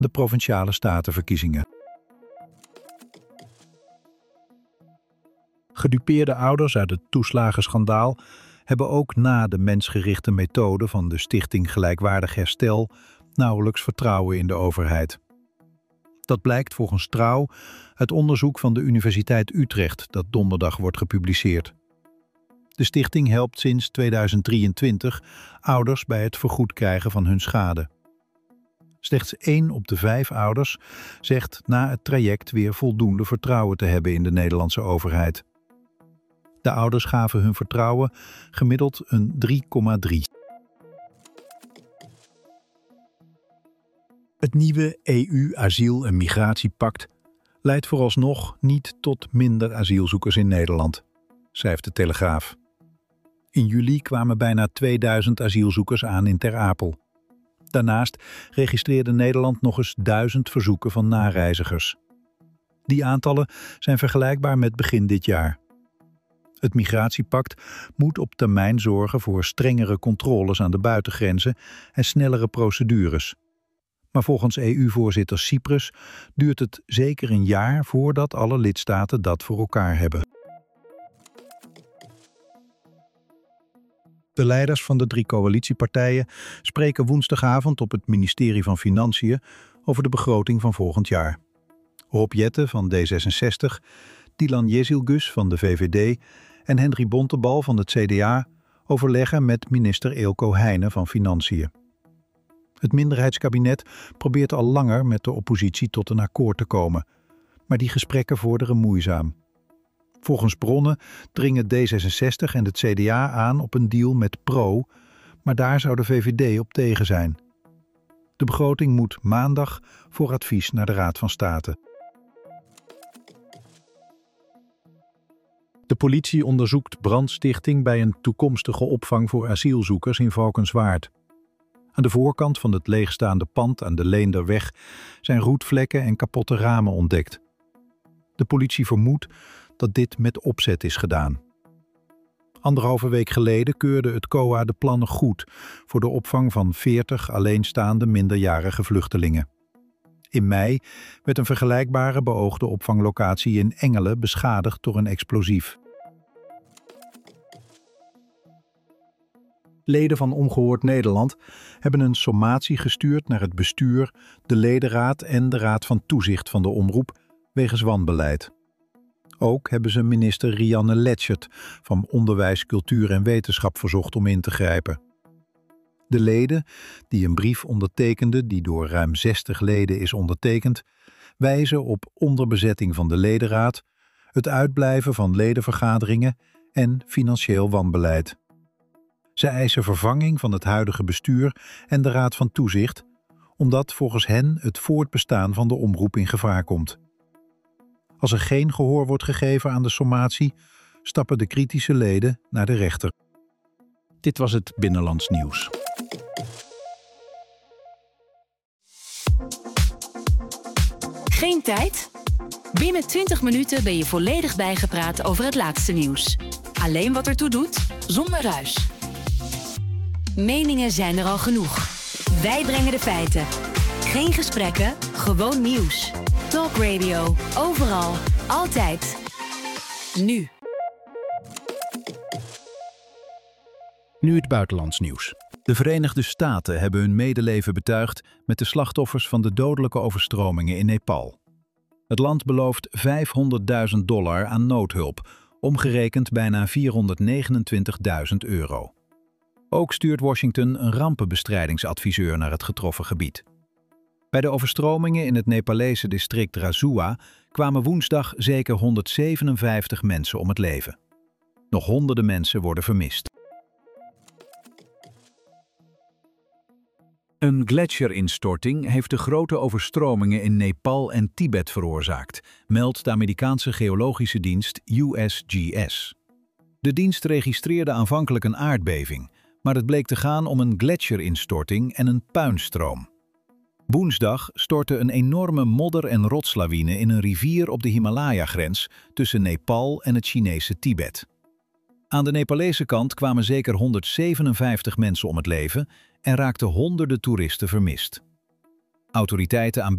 de provinciale statenverkiezingen. Gedupeerde ouders uit het toeslagenschandaal hebben ook na de mensgerichte methode van de Stichting Gelijkwaardig Herstel nauwelijks vertrouwen in de overheid. Dat blijkt volgens Trouw uit onderzoek van de Universiteit Utrecht dat donderdag wordt gepubliceerd. De stichting helpt sinds 2023 ouders bij het vergoed krijgen van hun schade. Slechts 1 op de 5 ouders zegt na het traject weer voldoende vertrouwen te hebben in de Nederlandse overheid. De ouders gaven hun vertrouwen gemiddeld een 3,3. Het nieuwe EU-asiel- en migratiepact leidt vooralsnog niet tot minder asielzoekers in Nederland, schrijft de Telegraaf. In juli kwamen bijna 2000 asielzoekers aan in Ter Apel. Daarnaast registreerde Nederland nog eens 1000 verzoeken van nareizigers. Die aantallen zijn vergelijkbaar met begin dit jaar. Het migratiepact moet op termijn zorgen voor strengere controles aan de buitengrenzen en snellere procedures. Maar volgens EU-voorzitter Cyprus duurt het zeker een jaar voordat alle lidstaten dat voor elkaar hebben. De leiders van de 3 coalitiepartijen spreken woensdagavond op het ministerie van Financiën over de begroting van volgend jaar. Rob Jetten van D66, Dylan Jezilgus van de VVD en Henry Bontebal van het CDA overleggen met minister Eelco Heijnen van Financiën. Het minderheidskabinet probeert al langer met de oppositie tot een akkoord te komen, maar die gesprekken vorderen moeizaam. Volgens bronnen dringen D66 en het CDA aan op een deal met Pro, maar daar zou de VVD op tegen zijn. De begroting moet maandag voor advies naar de Raad van State. De politie onderzoekt brandstichting bij een toekomstige opvang voor asielzoekers in Valkenswaard. Aan de voorkant van het leegstaande pand aan de Leenderweg zijn roetvlekken en kapotte ramen ontdekt. De politie vermoedt dat dit met opzet is gedaan. 1,5 week geleden keurde het COA de plannen goed voor de opvang van 40 alleenstaande minderjarige vluchtelingen. In mei werd een vergelijkbare beoogde opvanglocatie in Engelen beschadigd door een explosief. Leden van Ongehoord Nederland hebben een sommatie gestuurd naar het bestuur, de ledenraad en de raad van toezicht van de omroep wegens wanbeleid. Ook hebben ze minister Rianne Letschert van Onderwijs, Cultuur en Wetenschap verzocht om in te grijpen. De leden, die een brief ondertekenden die door ruim 60 leden is ondertekend, wijzen op onderbezetting van de ledenraad, het uitblijven van ledenvergaderingen en financieel wanbeleid. Ze eisen vervanging van het huidige bestuur en de raad van toezicht, omdat volgens hen het voortbestaan van de omroep in gevaar komt. Als er geen gehoor wordt gegeven aan de sommatie, stappen de kritische leden naar de rechter. Dit was het Binnenlands Nieuws. Geen tijd? Binnen 20 minuten ben je volledig bijgepraat over het laatste nieuws. Alleen wat ertoe doet, zonder ruis. Meningen zijn er al genoeg. Wij brengen de feiten. Geen gesprekken, gewoon nieuws. Talk Radio, overal, altijd. Nu. Nu het buitenlands nieuws. De Verenigde Staten hebben hun medeleven betuigd met de slachtoffers van de dodelijke overstromingen in Nepal. Het land belooft $500.000 aan noodhulp, omgerekend bijna €429.000. Ook stuurt Washington een rampenbestrijdingsadviseur naar het getroffen gebied. Bij de overstromingen in het Nepalese district Razua kwamen woensdag zeker 157 mensen om het leven. Nog honderden mensen worden vermist. Een gletsjerinstorting heeft de grote overstromingen in Nepal en Tibet veroorzaakt, meldt de Amerikaanse geologische dienst USGS. De dienst registreerde aanvankelijk een aardbeving, maar het bleek te gaan om een gletsjerinstorting en een puinstroom. Woensdag stortte een enorme modder- en rotslawine in een rivier op de Himalaya-grens tussen Nepal en het Chinese Tibet. Aan de Nepalese kant kwamen zeker 157 mensen om het leven en raakten honderden toeristen vermist. Autoriteiten aan